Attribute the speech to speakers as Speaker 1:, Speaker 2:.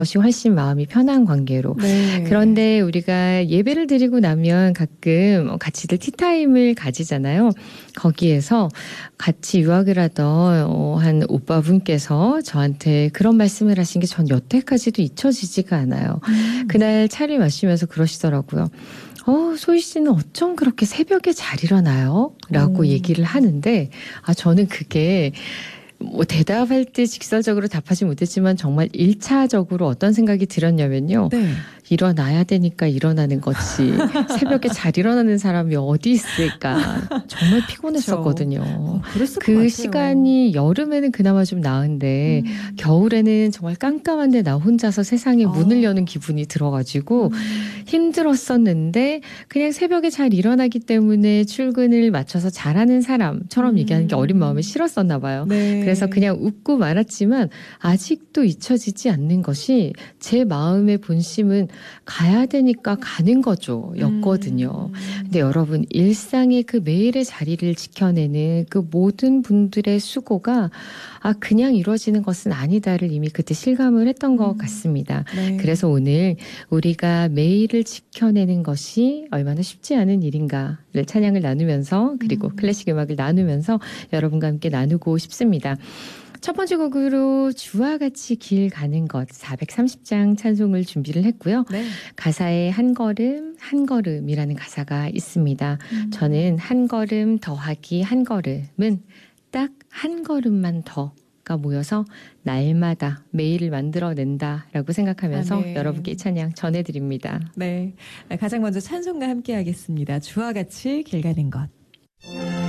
Speaker 1: 것이 훨씬 마음이 편한 관계로.
Speaker 2: 네.
Speaker 1: 그런데 우리가 예배를 드리고 나면 가끔 같이들 티타임을 가지잖아요. 거기에서 같이 유학을 하던 한 오빠분께서 저한테 그런 말씀을 하신 게 전 여태까지도 잊혀지지가 않아요. 그날 차를 마시면서 그러시더라고요. 소희 씨는 어쩜 그렇게 새벽에 잘 일어나요? 라고 얘기를 하는데, 저는 그게 뭐 대답할 때 직설적으로 답하지 못했지만 정말 1차적으로 어떤 생각이 들었냐면요.
Speaker 2: 네.
Speaker 1: 일어나야 되니까 일어나는 거지. 새벽에 잘 일어나는 사람이 어디 있을까. 정말 피곤했었거든요.
Speaker 2: 그랬을 것
Speaker 1: 그
Speaker 2: 같아요.
Speaker 1: 시간이 여름에는 그나마 좀 나은데 겨울에는 정말 깜깜한데 나 혼자서 세상에 문을 여는 기분이 들어가지고 힘들었었는데 그냥 새벽에 잘 일어나기 때문에 출근을 맞춰서 잘하는 사람처럼 얘기하는 게 어린 마음에 싫었었나 봐요.
Speaker 2: 네.
Speaker 1: 그래서 그냥 웃고 말았지만 아직도 잊혀지지 않는 것이 제 마음의 본심은 가야 되니까 가는 거죠. 였거든요. 근데 여러분 일상의 그 매일의 자리를 지켜내는 그 모든 분들의 수고가 그냥 이루어지는 것은 아니다를 이미 그때 실감을 했던 것 같습니다.
Speaker 2: 네.
Speaker 1: 그래서 오늘 우리가 매일을 지켜내는 것이 얼마나 쉽지 않은 일인가를 찬양을 나누면서 그리고 클래식 음악을 나누면서 여러분과 함께 나누고 싶습니다. 첫 번째 곡으로 주와 같이 길 가는 것 430장 찬송을 준비를 했고요.
Speaker 2: 네. 가사에
Speaker 1: 한 걸음 한 걸음이라는 가사가 있습니다. 저는 한 걸음 더하기 한 걸음은 딱 한 걸음만 더가 모여서 날마다 매일을 만들어낸다라고 생각하면서 여러분께 이 찬양 전해드립니다.
Speaker 2: 네, 가장 먼저 찬송과 함께 하겠습니다. 주와 같이 길 가는 것.